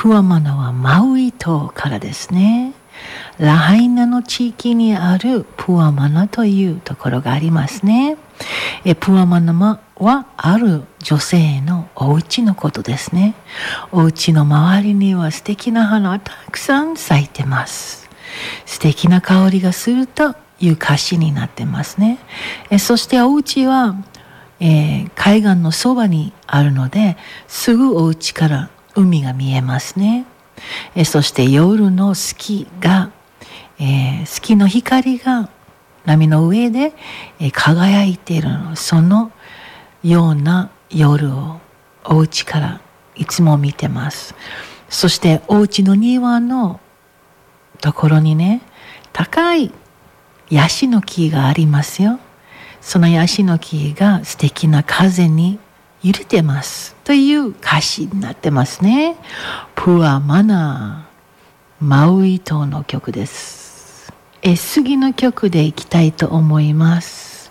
プアマナはマウイ島からですね。ラハイナの地域にあるプアマナというところがありますね。プアマナはある女性のお家のことですね。お家の周りには素敵な花がたくさん咲いてます。素敵な香りがするという歌詞になってますね。そしてお家は、海岸のそばにあるので、すぐお家から海が見えますね。そして夜の月の光が波の上で、輝いているの、そのような夜をお家からいつも見てます。そしてお家の庭のところにね、高いヤシの木がありますよ。そのヤシの木が素敵な風に揺れてますという歌詞になってますね。プアマナ、マウイ島の曲です。次の曲でいきたいと思います。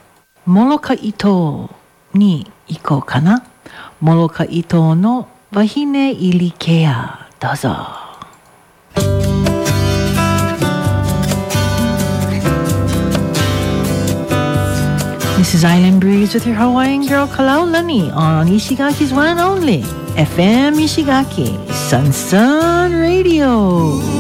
モロカイ島に行こうかな。モロカイ島のバヒネイリケア、どうぞ。This is Island Breeze with your Hawaiian girl Kalaulani on Ishigaki's one and only FM Ishigaki Sun Radio.